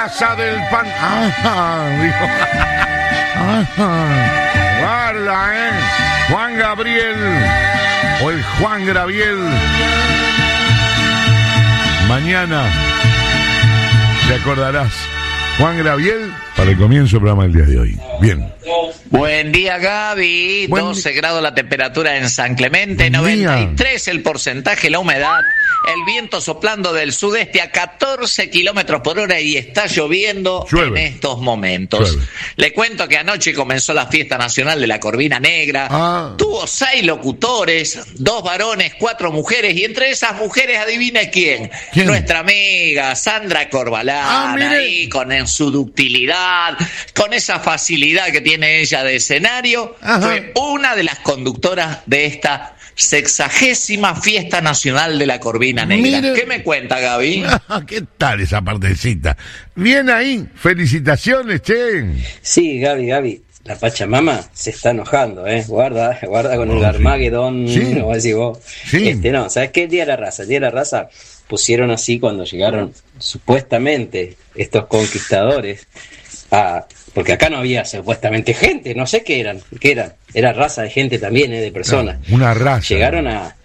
casa del pan. Dijo. Guarda, Juan Gabriel o el Juan Graviel. Mañana te acordarás. Juan Graviel para el comienzo del programa del día de hoy. Bien. Buen día, Gaby. 12 grados la temperatura en San Clemente, 93 el porcentaje, la humedad, el viento soplando del sudeste a 14 kilómetros por hora y está lloviendo en estos momentos. Le cuento que anoche comenzó la fiesta nacional de la Corvina Negra. Tuvo 6 locutores, 2 varones, 4 mujeres, y entre esas mujeres, adivina quién. Nuestra amiga Sandra Corbalán, ahí con su ductilidad, con esa facilidad que tiene ella de escenario, fue una de las conductoras de esta 60ª fiesta nacional de la Corvina Negra. Mire. ¿Qué me cuenta, Gaby? ¿Qué tal esa partecita? Bien ahí, felicitaciones, che. Sí, Gaby, la Pachamama se está enojando, guarda con el Armagedón, no vas a decir vos. No, ¿sabes qué? El Día de la Raza, pusieron así cuando llegaron supuestamente estos conquistadores porque acá no había supuestamente gente, no sé qué eran, era raza de gente también, de personas. Una raza. Llegaron a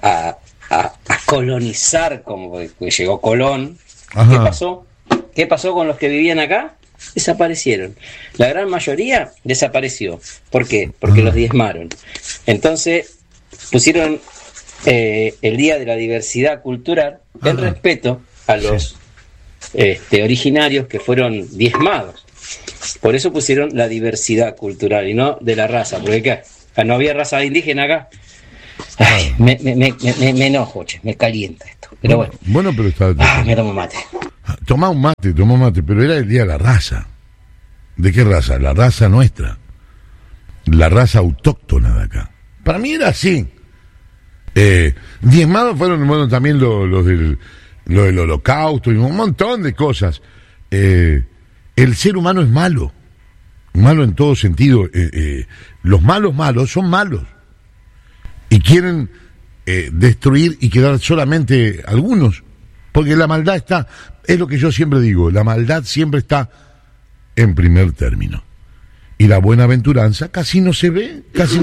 colonizar, como llegó Colón. ¿Qué pasó con los que vivían acá? Desaparecieron. La gran mayoría desapareció. ¿Por qué? Porque los diezmaron. Entonces pusieron el Día de la Diversidad Cultural en respeto a los originarios que fueron diezmados. Por eso pusieron la diversidad cultural y no de la raza, porque acá no había raza indígena acá. Ay, me enojo, me calienta esto. Pero bueno. Bueno, pero está. Me tomo mate. Tomá mate, pero era el Día de la Raza. ¿De qué raza? La raza nuestra. La raza autóctona de acá. Para mí era así. Diezmados fueron, también los del Holocausto y un montón de cosas. El ser humano es malo en todo sentido. Los malos son malos y quieren destruir y quedar solamente algunos, porque la maldad es lo que yo siempre digo, la maldad siempre está en primer término y la buenaventuranza casi no se ve.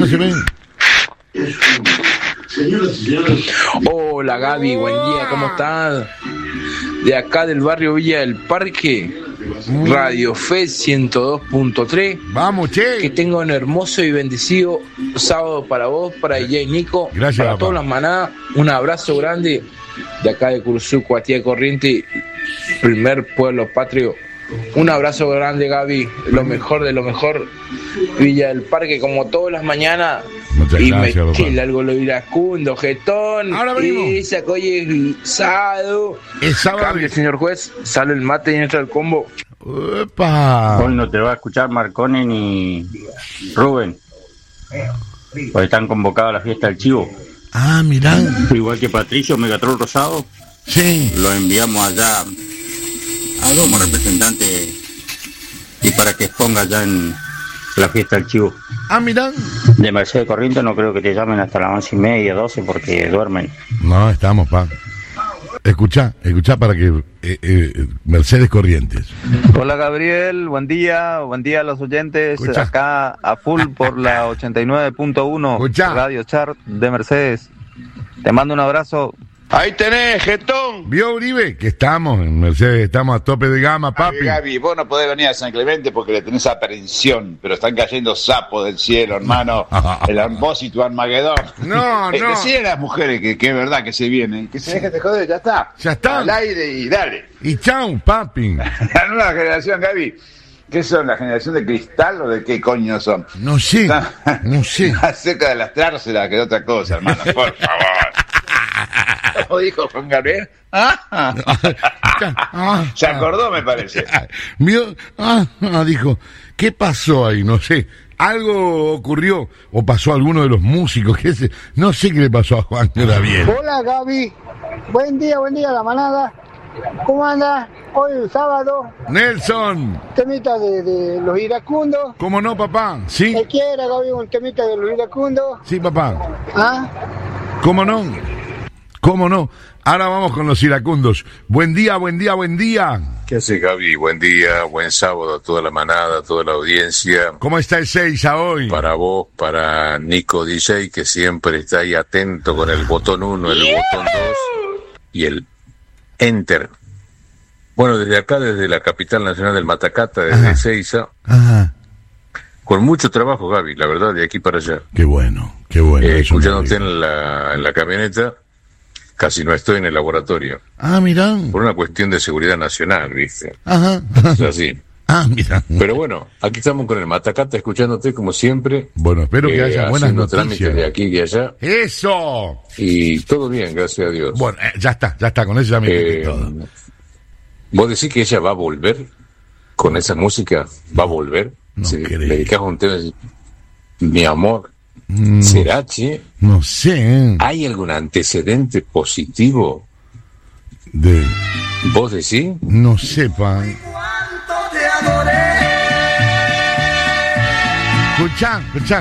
Hola Gaby, buen día, ¿cómo estás? De acá del barrio Villa del Parque, Radio Fe 102.3. Vamos, che. Que tenga un hermoso y bendecido sábado para vos, para DJ Nico. Gracias, para papá. todas las manadas. Un abrazo grande de acá de Curuzú, Cuatía Corriente, primer pueblo patrio. Un abrazo grande, Gaby. Lo mejor de lo mejor. Villa del Parque, como todas las mañanas. Muchas y gracias, me queda papá. algo lo iracundo, jetón. Ahora venimos. Y sacó hoy es sábado. Es sábado. Cambio, señor juez. Sale el mate y entra el combo. ¡Epa! Hoy no te va a escuchar Marconi ni Rubén. Porque están convocados a la fiesta del Chivo. Mirá. Igual que Patricio, Megatron Rosado. Sí. Lo enviamos allá como representante y para que exponga allá en la fiesta del Chivo. Mirá. De Mercedes Corrientes no creo que te llamen hasta las 11:30, 12 porque duermen. No, estamos, pa. Escuchá para que Mercedes Corrientes. Hola Gabriel, buen día a los oyentes. Escuchá. Acá a full por la 89.1 Escuchá. Radio Chart de Mercedes. Te mando un abrazo. Ahí tenés, jetón. ¿Vio, Uribe? Que estamos en Mercedes, estamos a tope de gama, papi. Gaby, vos no podés venir a San Clemente porque le tenés aprensión, pero están cayendo sapos del cielo, hermano. El vos y tu Armagedón. No. Decíle a las mujeres que es verdad que se vienen, que se dejen de joder, ya está. Ya está. Al aire y dale. Y chau, papi. La nueva generación, Gaby. ¿Qué son? ¿La generación de cristal o de qué coño son? No sé. Más cerca de lastrárselas que de otra cosa, hermano, por favor. ¿Cómo dijo Juan Gabriel? Se acordó, me parece. ¿Vio? Dijo, ¿qué pasó ahí? No sé. Algo ocurrió o pasó a alguno de los músicos. No sé qué le pasó a Juan Gabriel. Hola Gaby, buen día la manada. ¿Cómo anda? Hoy el sábado. Nelson. Temita de los iracundos. ¿Cómo no, papá? Sí. ¿Qué quiera, Gaby, un temita de los iracundos? Sí, papá. ¿Ah? ¿Cómo no? Ahora vamos con los iracundos. Buen día, buen día, buen día. ¿Qué hace, Gaby? Buen día, buen sábado a toda la manada, a toda la audiencia. ¿Cómo está el Seiza hoy? Para vos, para Nico DJ, que siempre está ahí atento con el botón 1, el botón 2 y el Enter. Bueno, desde acá, desde la capital nacional del Matacata, desde Seiza. Ajá. Con mucho trabajo, Gaby, la verdad, de aquí para allá. Qué bueno, qué bueno. Escuchándote en la camioneta, casi no estoy en el laboratorio. Ah, mirá. Por una cuestión de seguridad nacional, ¿viste? Ajá. Es así. Ah, mira. Pero bueno, aquí estamos con el Matacata, escuchándote como siempre. Bueno, espero que haya buenas noticias. Trámites de aquí y de allá. ¡Eso! Y todo bien, gracias a Dios. Bueno, ya está, con eso ya me entendí todo. ¿Vos decís que ella va a volver con esa música? ¿Va a volver? No creo. Le dedicás un tema de mi amor. ¿Será, che? No sé. ¿Hay algún antecedente positivo? De... ¿Vos decís? No sepa. Escuchá.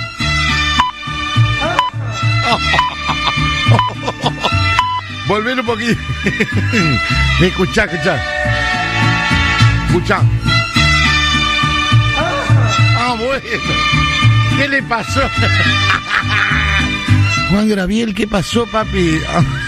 Volver un poquito. Escuchá. Bueno. ¿Qué le pasó? Juan Graviel, ¿qué pasó, papi?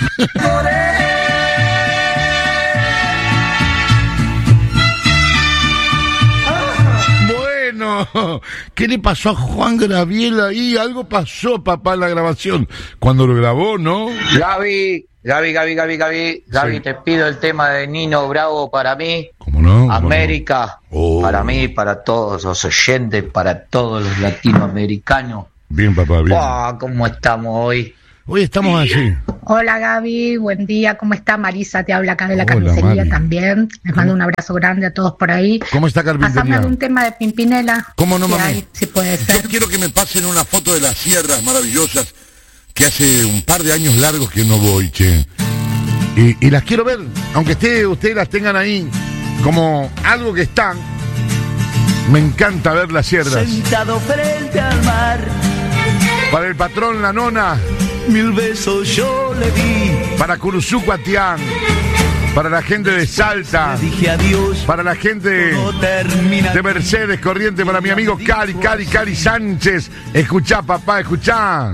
Bueno, ¿qué le pasó a Juan Graviel ahí? Algo pasó, papá, en la grabación. Cuando lo grabó, ¿no? Gaby, Sí. te pido el tema de Nino Bravo para mí. ¿Cómo no? América, Oh. para mí, para todos los oyentes, para todos los latinoamericanos. Bien, papá, bien. ¿Cómo estamos hoy? Hoy estamos así. Hola Gaby, buen día, ¿cómo está? Marisa te habla acá de la Hola, carnicería Mari. también. Les mando un abrazo grande a todos por ahí. ¿Cómo está Carpintería? Pasame un tema de Pimpinela. ¿Cómo no, si mami? hay, si puede ser. Yo quiero que me pasen una foto de las sierras maravillosas que hace un par de años largos que no voy, che. Y las quiero ver, aunque ustedes las tengan ahí como algo que están. Me encanta ver las sierras. Sentado frente al mar, Para el patrón La Nona, 1000 besos yo le di. para Curuzú Cuatián, para la gente de Salta, Le dije adiós, para la gente todo termina. de Mercedes Corriente, para mi amigo Cali Sánchez. Escuchá, papá, escuchá.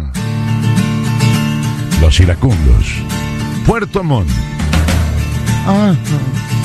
Los Iracundos, Puerto Montt.